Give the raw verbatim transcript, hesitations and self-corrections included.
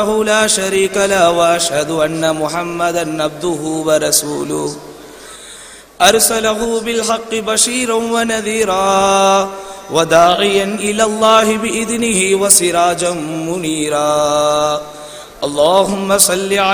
لا شريك له وأشهد أن محمدا عبده ورسوله أرسله بالحق بشيرا ونذيرا وداعيا إلى الله بإذنه وسراجا منيرا. اللهم صل على